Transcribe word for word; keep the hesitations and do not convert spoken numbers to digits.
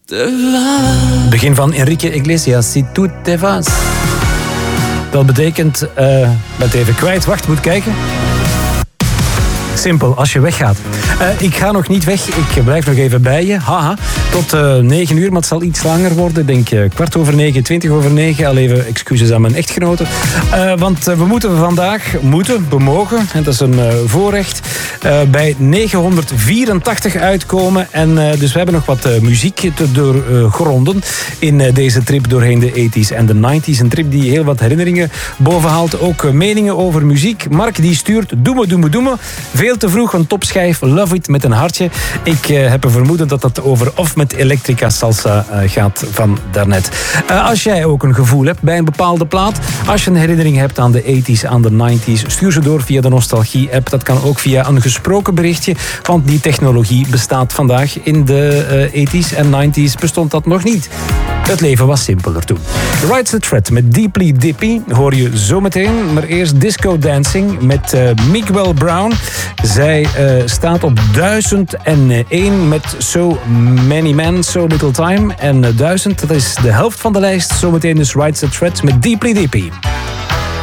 Begin van Enrique Iglesias, Si tu te vas. Dat betekent, uh, ben even kwijt, wacht, moet kijken. Simpel, als je weggaat. Uh, ik ga nog niet weg, ik blijf nog even bij je. Haha, tot uh, negen uur, maar het zal iets langer worden. Ik denk uh, kwart over negen, twintig over negen. Al even excuses aan mijn echtgenoten. Uh, want uh, we moeten vandaag, moeten, we mogen, en dat is een uh, voorrecht, uh, bij negenhonderdvierentachtig uitkomen. En uh, dus we hebben nog wat uh, muziek te doorgronden uh, in uh, deze trip doorheen de tachtiger en de negentiger. Een trip die heel wat herinneringen bovenhaalt. Ook uh, meningen over muziek. Mark die stuurt, doe me, doe me, doe me. Veel te vroeg een topschijf, Love It met een hartje. Ik uh, heb een vermoeden dat dat over Of met Electrica Salsa uh, gaat van daarnet. Uh, als jij ook een gevoel hebt bij een bepaalde plaat, als je een herinnering hebt aan de tachtiger, aan de negentiger, stuur ze door via de Nostalgie-app. Dat kan ook via een gesproken berichtje, want die technologie bestaat vandaag. In de uh, tachtiger en negentiger bestond dat nog niet. Het leven was simpeler toen. Right the Thread met Deeply Dippy hoor je zometeen. Maar eerst Disco Dancing met uh, Miguel Brown. Zij uh, staat op duizend één met So Many Men, So Little Time. En uh, duizend, dat is de helft van de lijst. Zometeen dus Right the Thread met Deeply Dippy.